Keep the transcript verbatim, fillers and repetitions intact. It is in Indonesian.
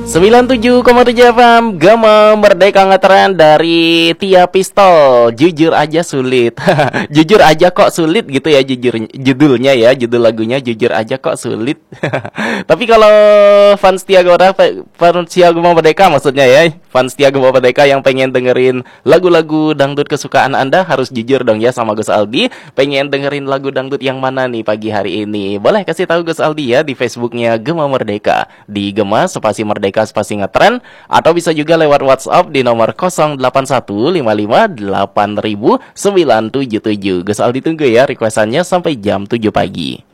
sembilan puluh tujuh koma tujuh F M Gema Merdeka ngetren dari Tia Pistol. Jujur aja sulit. Jujur aja kok sulit gitu ya jujur judulnya ya, judul lagunya jujur aja kok sulit. Tapi kalau fans Tia Gema fans Tia Gema Merdeka maksudnya ya, fans Tia Gema Merdeka yang pengen dengerin lagu-lagu dangdut kesukaan Anda harus jujur dong ya sama Gus Aldi. Pengen dengerin lagu dangdut yang mana nih pagi hari ini? Boleh kasih tahu Gus Aldi ya di Facebooknya Gema Merdeka. Di Gema spasi Merdeka spasi ngetren, atau bisa juga lewat WhatsApp di nomor nol delapan satu lima lima delapan nol nol sembilan tujuh tujuh. Gus Aldi tunggu ya requestannya sampai jam tujuh pagi.